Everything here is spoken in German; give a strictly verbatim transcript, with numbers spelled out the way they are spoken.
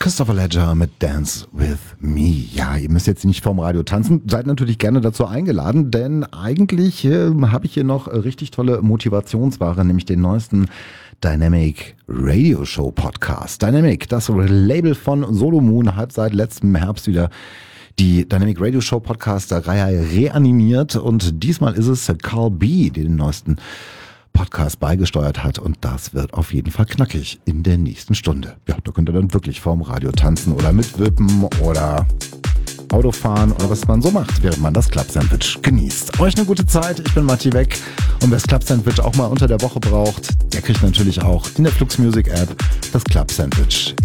Christopher Ledger mit Dance With Me. Ja, ihr müsst jetzt nicht vorm Radio tanzen. Seid natürlich gerne dazu eingeladen, denn eigentlich äh, habe ich hier noch äh, richtig tolle Motivationsware, nämlich den neuesten Dynamic Radio Show Podcast. Dynamic, das Label von Solo Moon, hat seit letztem Herbst wieder die Dynamic Radio Show Podcast-Reihe reanimiert und diesmal ist es Carl B., der den neuesten Podcast beigesteuert hat und das wird auf jeden Fall knackig in der nächsten Stunde. Ja, da könnt ihr dann wirklich vorm Radio tanzen oder mitwippen oder Autofahren oder was man so macht, während man das Club-Sandwich genießt. Euch eine gute Zeit, ich bin Matti Weck und wer das Club-Sandwich auch mal unter der Woche braucht, der kriegt natürlich auch in der Flux Music App das Club-Sandwich